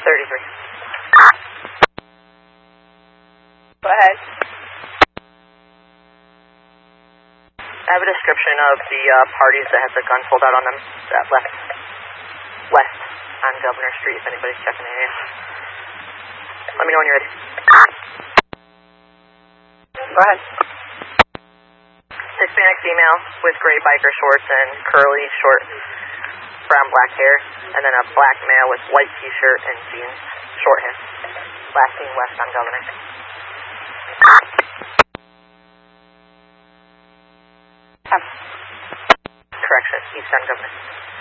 33. Go ahead. I have a description of the parties that have the gun pulled out on them that left west on Governor Street, if anybody's checking the area. Let me know when you're ready. Go ahead. Hispanic female with gray biker shorts and curly, short, brown, black hair, and then a black male with white t-shirt and jeans, short hair. Last seen west on Governor. Correction, east on Governor.